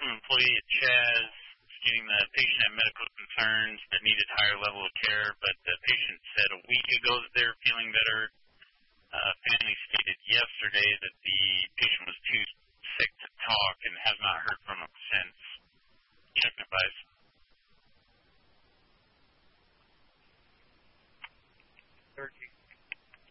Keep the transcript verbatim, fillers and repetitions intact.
from an employee at Chaz stating the patient had medical concerns that needed higher level of care, but the patient said a week ago that they were feeling better. Uh, family stated yesterday that the patient was too sick to talk and has not heard from him since. Check advice.